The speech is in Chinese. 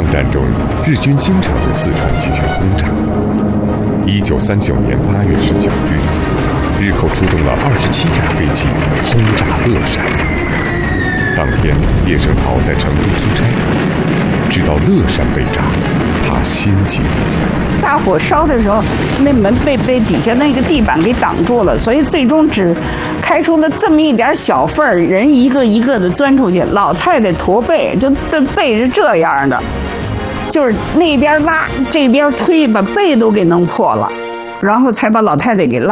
战中，日军经常对四川进行轰炸。1939年8月19日，日寇出动了27架飞机轰炸乐山。当天，叶圣陶在成都出差，直到乐山被炸，他心急如焚。 大火烧的时候，那门被底下那个地板给挡住了，所以最终只开出了这么一点小缝儿，人一个一个的钻出去。老太太驼背，就这背是这样的，就是那边拉，这边推，把背都给弄破了，然后才把老太太给拉。